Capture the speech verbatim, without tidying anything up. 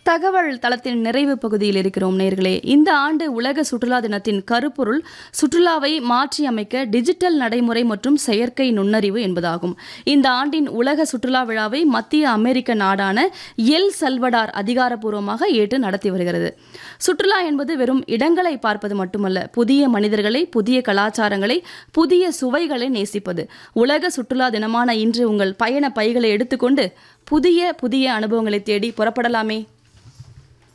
தகவல் தளத்தின் நிறைவு பகுதியில் இருக்கிறோம் நேர்களே. இந்த ஆண்டு உலக சுற்றுலா தினத்தின் கருப்பொருள் சுற்றுலாவை மாற்றி அமைக்க டிஜிட்டல் நடைமுறை மற்றும் செயற்கை நுண்ணறிவு என்பதாகும். இந்த ஆண்டின் உலக சுற்றுலா விழாவை மத்திய அமெரிக்க நாடான எல் சல்வடார் அதிகாரப்பூர்வமாக ஏற்று நடத்தி வருகிறது. சுற்றுலா என்பது வெறும் இடங்களை பார்ப்பது மட்டுமல்ல, புதிய மனிதர்களை, புதிய கலாச்சாரங்களை, புதிய சுவைகளை நேசிப்பது. உலக சுற்றுலா தினமான இன்று உங்கள் பயண பைகளை எடுத்துக்கொண்டு புதிய புதிய அனுபவங்களை தேடி புறப்படலாமே.